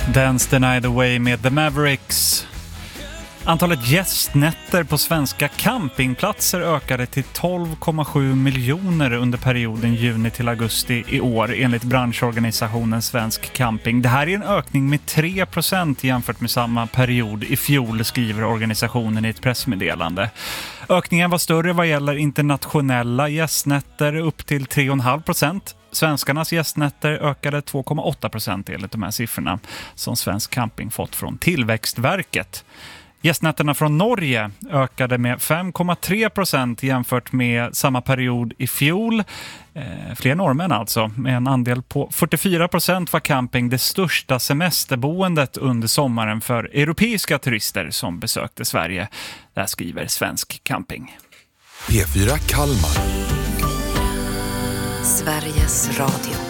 Dance the Night Away med The Mavericks. Antalet gästnätter på svenska campingplatser ökade till 12,7 miljoner under perioden juni till augusti i år enligt branschorganisationen Svensk Camping. Det här är en ökning med 3% jämfört med samma period i fjol, skriver organisationen i ett pressmeddelande. Ökningen var större vad gäller internationella gästnätter, upp till 3,5%. Svenskarnas gästnätter ökade 2,8% enligt de här siffrorna som Svensk Camping fått från Tillväxtverket. Gästnätterna från Norge ökade med 5,3% jämfört med samma period i fjol. Fler norrmän alltså. Med en andel på 44% var camping det största semesterboendet under sommaren för europeiska turister som besökte Sverige. Där skriver Svensk Camping. P4 Kalmar. Sveriges Radio.